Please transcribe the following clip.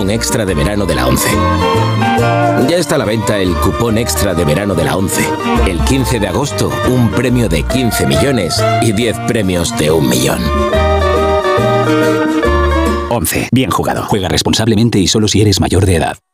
cupón extra de verano de la ONCE. Ya está a la venta el cupón extra de verano de la ONCE. El 15 de agosto, un premio de 15 millones y 10 premios de 1 millón. 11. Bien jugado. Juega responsablemente y solo si eres mayor de edad.